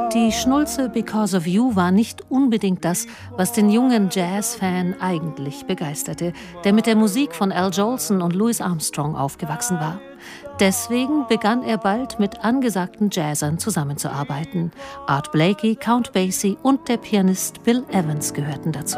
Die Schnulze Because of You war nicht unbedingt das, was den jungen Jazz-Fan eigentlich begeisterte, der mit der Musik von Al Jolson und Louis Armstrong aufgewachsen war. Deswegen begann er bald mit angesagten Jazzern zusammenzuarbeiten. Art Blakey, Count Basie und der Pianist Bill Evans gehörten dazu.